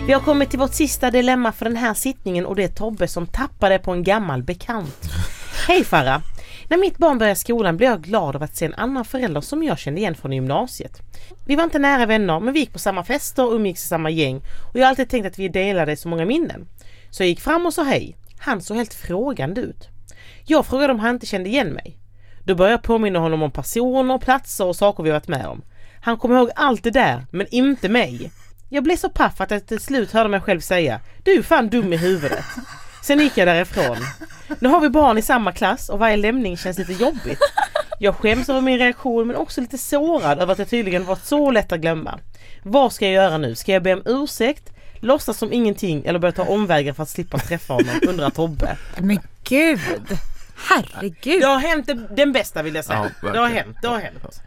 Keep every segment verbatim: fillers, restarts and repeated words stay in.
Vi har kommit till vårt sista dilemma för den här sittningen och det är Tobbe som tappade på en gammal bekant. Hej Farah! När mitt barn började skolan blev jag glad av att se en annan förälder som jag kände igen från gymnasiet. Vi var inte nära vänner men vi gick på samma fester och umgicks i samma gäng och jag har alltid tänkt att vi delade så många minnen. Så jag gick fram och sa hej. Han såg helt frågande ut. Jag frågade om han inte kände igen mig. Då började jag påminna honom om personer, platser och saker vi varit med om. Han kom ihåg allt det där, men inte mig. Jag blev så paff att jag till slut hörde mig själv säga: du är fan dum i huvudet. Sen gick jag därifrån. Nu har vi barn i samma klass och varje lämning känns lite jobbigt. Jag skäms över min reaktion men också lite sårad över att jag tydligen varit så lätt att glömma. Vad ska jag göra nu? Ska jag be om ursäkt? Låtsas som ingenting eller börja ta omvägar för att slippa träffa honom, undrar Tobbe. Men gud, herregud. Det har hänt den bästa vill jag säga. Ja, det har hänt, det har hänt.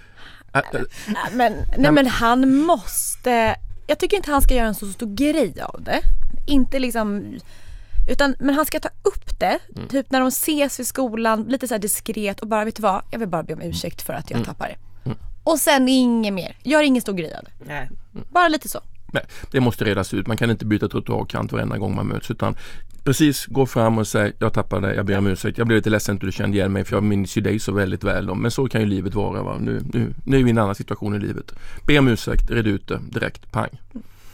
Men, nej, men han måste... Jag tycker inte han ska göra en så stor grej av det. Inte liksom... Utan, men han ska ta upp det mm. typ när de ses i skolan lite så här diskret och bara, vet du vad, jag vill bara be om ursäkt för att jag mm. tappar det. Mm. Och sen inget mer. Gör ingen stor grej av det. Nej. Bara lite så. Nej, det måste redas ut. Man kan inte byta trottoarkant varenda gång man möts utan precis gå fram och säga jag tappade, jag ber om ursäkt. Jag blev lite ledsen att du kände igen mig för jag minns ju dig så väldigt väl då. Men så kan ju livet vara. Va? Nu, nu, nu är vi i en annan situation i livet. Be om ursäkt, red ut det direkt, pang.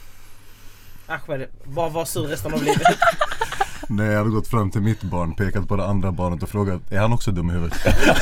Ahmed, vad var sur resten av livet? Nej, jag hade gått fram till mitt barn, pekat på det andra barnet och frågat, är han också dum i huvudet?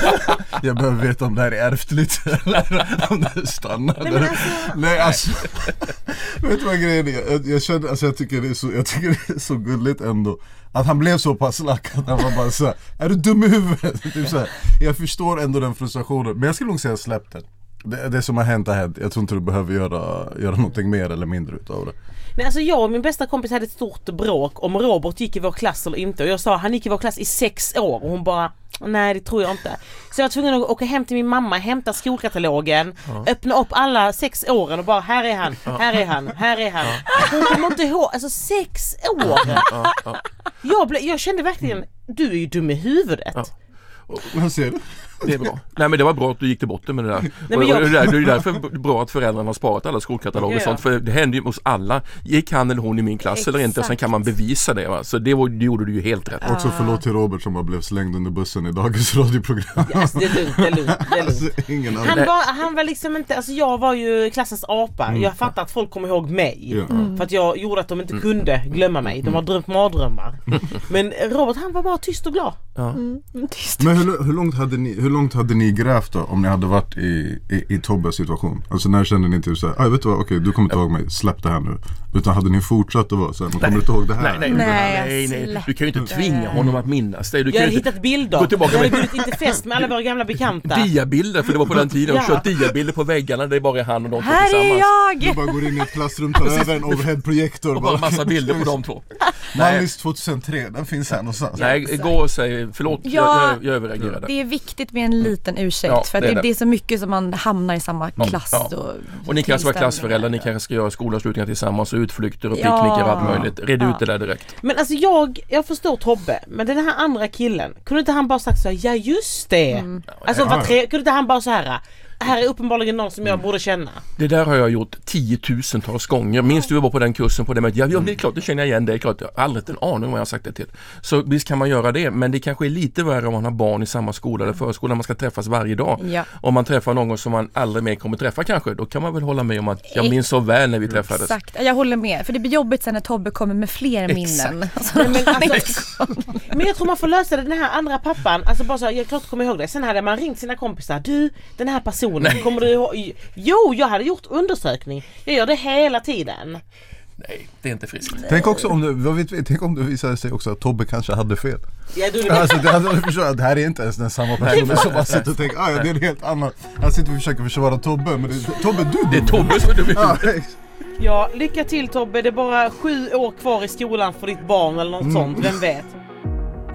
Jag behöver veta om det här är ärftligt eller om det stannar. Nej, men alltså... Nej, alltså vet du vad grejen är? Jag, jag, kände, alltså, jag, tycker det är så, jag tycker det är så gulligt ändå att han blev så pass lack att han var bara så här, är du dum i huvudet? Typ så här. Jag förstår ändå den frustrationen, men jag skulle nog säga släpp den. Det, det som har hänt har hänt. Jag tror inte du behöver göra, göra någonting mer eller mindre utav det. Nej, alltså jag och min bästa kompis hade ett stort bråk om Robert gick i vår klass eller inte. Och jag sa, han gick i vår klass i sex år. Och hon bara, nej det tror jag inte. Så jag var tvungen att åka hem till min mamma, hämta skolkatalogen, ja. öppna upp alla sex åren och bara, här är han, här är han, här är han. Hon kommer inte ihåg, alltså sex år. Ja, ja. Jag, ble, jag kände verkligen, du är ju dum i huvudet. Ja. Vad ser du? Det är bra. Nej, men det var bra att du gick till botten med det där. Nej, men jag... och det, där det är därför bra att föräldrarna har sparat alla skolkataloger ja, ja. och sånt. För det händer ju hos alla. Gick han eller hon i min klass Exakt. eller inte, sen kan man bevisa det. Va? Så det, var, det gjorde du ju helt rätt. Ah. Också förlåt till Robert som har blivit slängd under bussen i dagens radioprogram. Yes, det är lugnt, det är lugnt. Det är lugnt. Alltså, ingen han, var, han var liksom inte, alltså jag var ju klassens apa. Mm. Jag fattar att folk kommer ihåg mig. Ja. Mm. För att jag gjorde att de inte kunde glömma mig. De har drömt mardrömmar. Men Robert, han var bara tyst och glad. Ja. Mm. Tyst. Men hur, hur långt hade ni, hur långt hade ni grävt då, om ni hade varit i, i, i Tobbes situation? Alltså när kände ni till så här, ah, vet du vad, okej, du kommer inte ihåg mig, släpp det här nu. Utan hade ni fortsatt att vara så här, man kommer inte ihåg det här. Nej, nej, nej, nej, nej. Du kan ju inte tvinga honom att minnas det. Du kan jag har inte hittat bilder. Gå tillbaka jag har med... blivit inte fest med alla våra gamla bekanta. Diabilder, för det var på den tiden. Ja. Och kört diabilder på väggarna, det är bara han och de två här tillsammans. Här är jag! Du bara går in i ett klassrum, tar över en overhead-projektor. Och bara massa bilder på de två. Mallis tjugohundratre, den finns här någonstans. Nej, gå och säg, förlåt, ja, jag, jag, jag överreagerade. Det är viktigt med en liten ursäkt, ja, för det, det, är det är så mycket som man hamnar i samma klass. Ja. Och, och ni kanske vara klassföräldrar, ni kanske ska göra skolavslutningar tillsammans och utflykter och ja. picknickar och allt möjligt. Red ja. ut det där direkt. Men alltså jag, jag förstår Tobbe, men den här andra killen, kunde inte han bara sagt så här, ja just det. Mm. Alltså ja, ja. kunde inte han bara så här, här är uppenbarligen någon som jag borde känna. Det där har jag gjort tiotusentals gånger. Minns du var på den kursen på det med, ja, ja det är klart, det känner jag igen, det är klart. Jag har aldrig en aning om vad jag har sagt det till. Så visst kan man göra det, men det kanske är lite värre om man har barn i samma skola eller förskola, man ska träffas varje dag. Ja. Om man träffar någon som man aldrig mer kommer träffa kanske, då kan man väl hålla med om att jag minns så väl när vi träffades. Exakt, jag håller med. För det blir jobbigt sen när Tobbe kommer med fler minnen. Alltså, men, alltså, men jag tror man får lösa det, den här andra pappan, alltså bara så, jag klart kommer ihåg det. Sen hade man ringt sina kompisar, du, den här personen, Nej. kommer du ihåg? Jo, jag hade gjort undersökning. Jag gör det hela tiden. Nej, det är inte friskt. Tänk också om du, vad vet, tänk om det visade sig också att Tobbe kanske hade fel. Ja, du alltså, det, alltså, förstår, det här är inte ens den samma person som bara sitter och tänker, ah, ja, det är en helt annan. Han sitter och försöker försvara Tobbe, men det är Tobbe, du Det är Tobbe som är dum i huvudet. Ja, lycka till Tobbe. Det är bara sju år kvar i skolan för ditt barn eller något mm. sånt, vem vet.